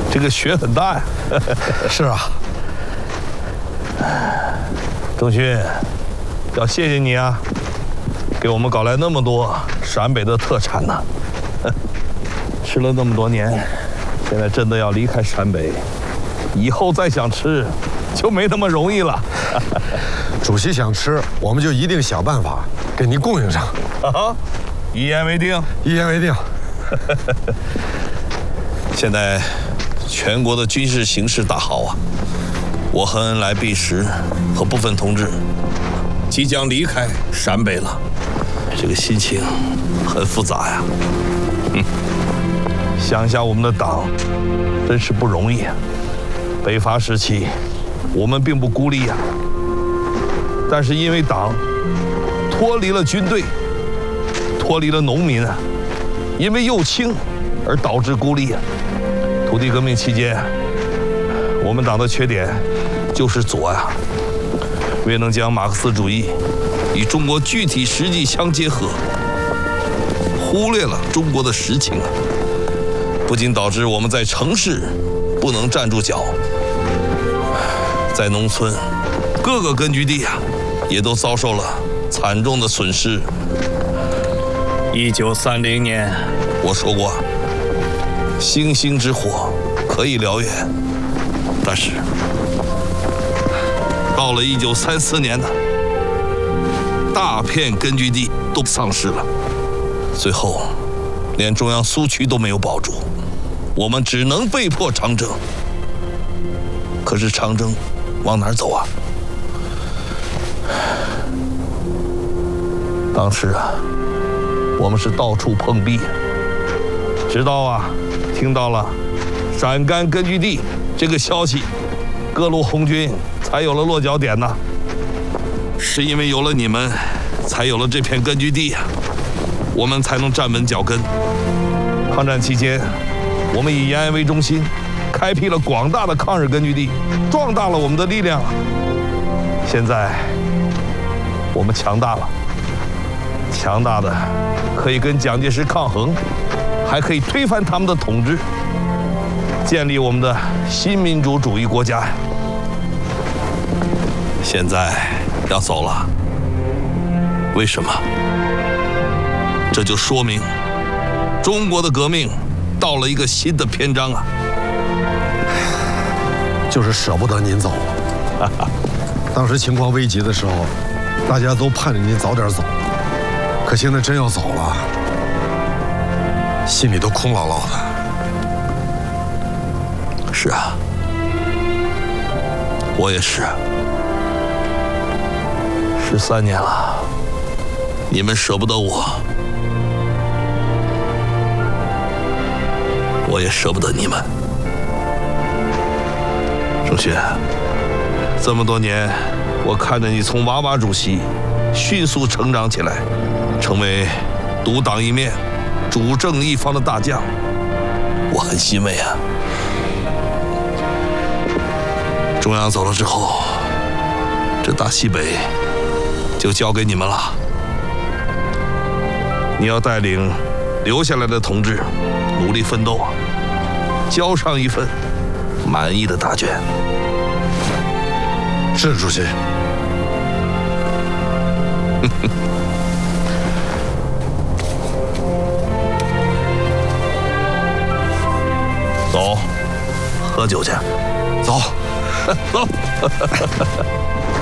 这个雪很大呀。 是啊， 郑勋，要谢谢你啊，给我们搞来那么多陕北的特产呢。吃了那么多年，现在真的要离开陕北，以后再想吃，就没那么容易了。 主席想吃，我们就一定想办法给您供应上。 啊，一言为定。 一言为定。 现在全国的军事形势大好啊，我和恩来弼实和部分同志即将离开陕北了，这个心情很复杂呀。想一下我们的党真是不容易啊。北伐时期我们并不孤立啊，但是因为党脱离了军队，脱离了农民啊，因为右倾而导致孤立啊。土地革命期间，我们党的缺点就是左呀，未能将马克思主义与中国具体实际相结合，忽略了中国的实情啊，不仅导致我们在城市不能站住脚，在农村各个根据地啊，也都遭受了惨重的损失。1930年，我说过，星星之火可以燎原，但是到了1934年呢，大片根据地都丧失了，最后连中央苏区都没有保住，我们只能被迫长征。可是长征往哪儿走啊？当时啊，我们是到处碰壁，直到啊听到了陕甘根据地这个消息，各路红军才有了落脚点呢。是因为有了你们，才有了这片根据地呀，我们才能站稳脚跟。抗战期间，我们以延安为中心，开辟了广大的抗日根据地，壮大了我们的力量。现在我们强大了，强大的可以跟蒋介石抗衡，还可以推翻他们的统治，建立我们的新民主主义国家呀。现在要走了，为什么？这就说明中国的革命到了一个新的篇章啊！ 就是舍不得您走。当时情况危急的时候，大家都盼着您早点走，可现在真要走了，心里都空落落的。 是啊，我也是。13年了，你们舍不得我，我也舍不得你们。郑勋，这么多年，我看着你从娃娃主席迅速成长起来，成为独当一面、主政一方的大将，我很欣慰啊。中央走了之后，这大西北就交给你们了。你要带领留下来的同志努力奋斗啊，交上一份满意的答卷。 是主席。 走，喝酒去。 走。 走。